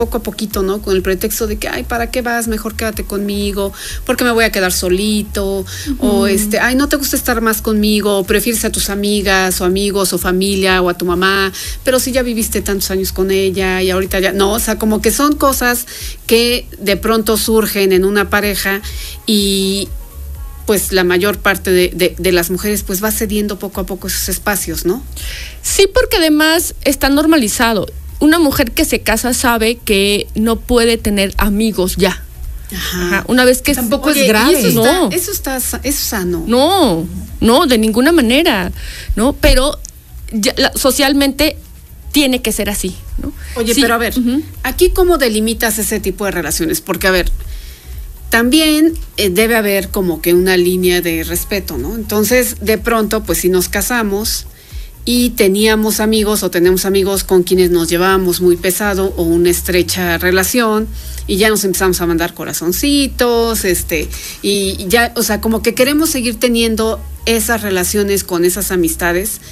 poco a poquito, ¿no? Con el pretexto de que, ay, ¿para qué vas? Mejor quédate conmigo, porque me voy a quedar solito, o ay, no te gusta estar más conmigo, o prefieres a tus amigas, o amigos, o familia, o a tu mamá, pero si ya viviste tantos años con ella, y ahorita ya, no, o sea, como que son cosas que de pronto surgen en una pareja, y pues la mayor parte de las mujeres pues va cediendo poco a poco esos espacios, ¿no? Sí, porque además está normalizado. Una mujer que se casa sabe que no puede tener amigos ya. Ajá. Una vez que tampoco es grave. Eso está sano. No, de ninguna manera, ¿no? Pero ya, socialmente tiene que ser así, ¿no? Oye, sí. Pero a ver, aquí ¿cómo delimitas ese tipo de relaciones? Porque a ver, también debe haber como que una línea de respeto, ¿no? Entonces, de pronto, pues si nos casamos y teníamos amigos o tenemos amigos con quienes nos llevábamos muy pesado o una estrecha relación y ya nos empezamos a mandar corazoncitos, y ya, o sea, como que queremos seguir teniendo esas relaciones con esas amistades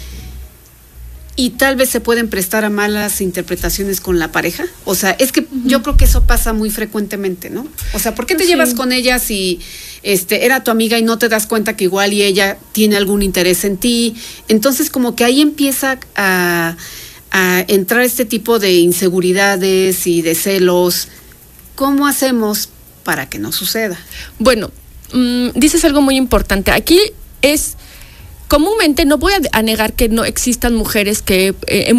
y tal vez se pueden prestar a malas interpretaciones con la pareja. O sea, es que yo creo que eso pasa muy frecuentemente, ¿no? O sea, ¿por qué te llevas con ella si era tu amiga y no te das cuenta que igual y ella tiene algún interés en ti? Entonces, como que ahí empieza a entrar este tipo de inseguridades y de celos. ¿Cómo hacemos para que no suceda? Bueno, dices algo muy importante. Aquí es... Comúnmente no voy a negar que no existan mujeres que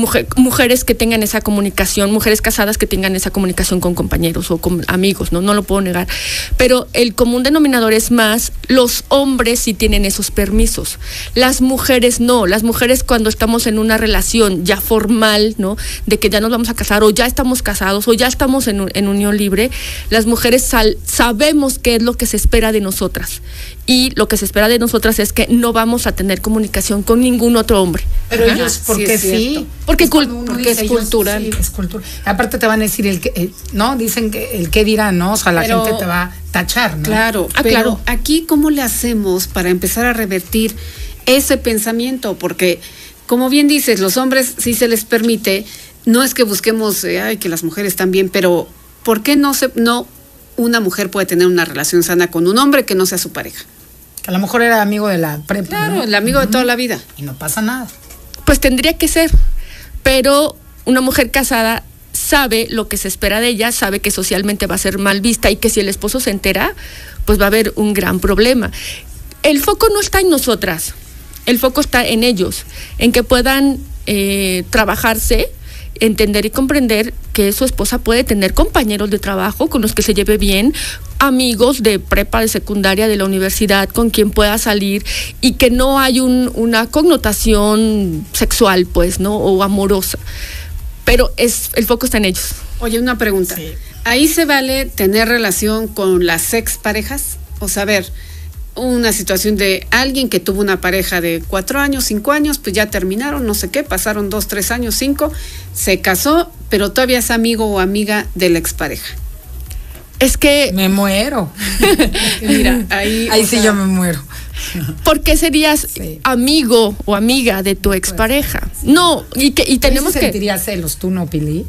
tengan esa comunicación, mujeres casadas que tengan esa comunicación con compañeros o con amigos, no lo puedo negar. Pero el común denominador es más, los hombres sí tienen esos permisos. Las mujeres no. Las mujeres cuando estamos en una relación ya formal, ¿no? De que ya nos vamos a casar o ya estamos casados o ya estamos en unión libre, las mujeres sabemos qué es lo que se espera de nosotras. Y lo que se espera de nosotras es que no vamos a tener comunicación con ningún otro hombre. Pero ellos, ¿por qué sí? Porque es cultural. Sí, es cultural. Aparte te van a decir ¿no? Dicen que el qué dirán, ¿no? O sea, la gente te va a tachar, ¿no? Claro, claro. Aquí, ¿cómo le hacemos para empezar a revertir ese pensamiento? Porque, como bien dices, los hombres sí se les permite, no es que busquemos, que las mujeres también, pero ¿por qué no una mujer puede tener una relación sana con un hombre que no sea su pareja? Que a lo mejor era amigo de la prepa. Claro, ¿no? El amigo de toda la vida. Y no pasa nada. Pues tendría que ser, pero una mujer casada sabe lo que se espera de ella, sabe que socialmente va a ser mal vista y que si el esposo se entera, pues va a haber un gran problema. El foco no está en nosotras, el foco está en ellos, en que puedan trabajarse, entender y comprender que su esposa puede tener compañeros de trabajo con los que se lleve bien, amigos de prepa, de secundaria, de la universidad, con quien pueda salir y que no hay una connotación sexual, pues, ¿no? O amorosa. Pero el foco está en ellos. Oye, una pregunta. Sí. ¿Ahí se vale tener relación con las exparejas? O sea, a ver, una situación de alguien que tuvo una pareja de 4 años, 5 años, pues ya terminaron, no sé qué, pasaron 2, 3 años, 5, se casó, pero todavía es amigo o amiga de la expareja. Es que... Me muero. Mira, ahí sí yo me muero. ¿Por qué serías amigo o amiga de tu expareja? No, y tenemos que... ¿Sentirías celos tú, no, Pili?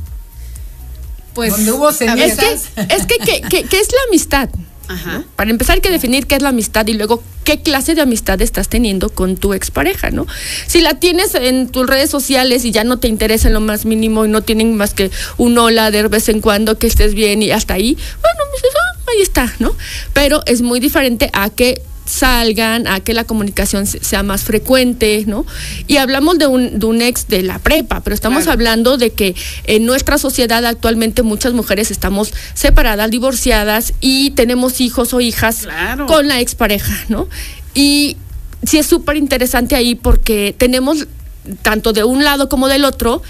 Pues... ¿Dónde hubo cenizas? Es que ¿qué es la amistad? Ajá. Para empezar hay que definir qué es la amistad y luego qué clase de amistad estás teniendo con tu expareja, ¿no? Si la tienes en tus redes sociales y ya no te interesa en lo más mínimo y no tienen más que un hola de vez en cuando, que estés bien y hasta ahí, bueno, pues ahí está, ¿no? Pero es muy diferente a que salgan, a que la comunicación sea más frecuente, ¿no? Y hablamos de un ex de la prepa, pero estamos hablando de que en nuestra sociedad actualmente muchas mujeres estamos separadas, divorciadas y tenemos hijos o hijas con la expareja, ¿no? Y sí es súper interesante ahí porque tenemos tanto de un lado como del otro,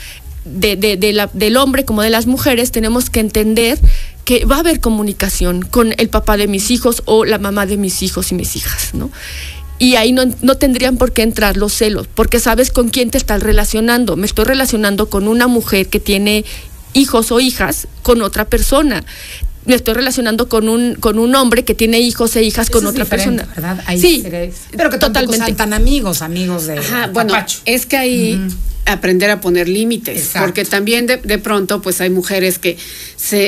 del hombre como de las mujeres, tenemos que entender que va a haber comunicación con el papá de mis hijos o la mamá de mis hijos y mis hijas, ¿no? Y ahí no tendrían por qué entrar los celos, porque sabes con quién te estás relacionando. Me estoy relacionando con una mujer que tiene hijos o hijas con otra persona. Me estoy relacionando con un hombre que tiene hijos e hijas con otra persona. ¿Verdad? Ahí sí, pero que tampoco sean tan amigos de bueno, es que ahí aprender a poner límites. Exacto. Porque también de pronto pues hay mujeres que